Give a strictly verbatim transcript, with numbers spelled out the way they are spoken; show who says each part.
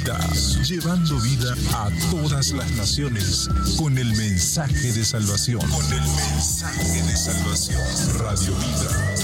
Speaker 1: Vida, llevando vida a todas las naciones con el mensaje de salvación. Con el mensaje de salvación. Radio Vida.